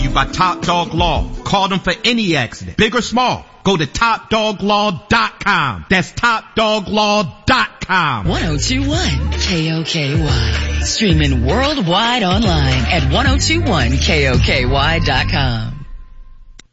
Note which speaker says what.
Speaker 1: you by Top Dog Law. Call them for any accident, big or small. Go to TopDogLaw.com. That's TopDogLaw.com.
Speaker 2: 1021 KOKY. Streaming worldwide online at 1021KOKY.com.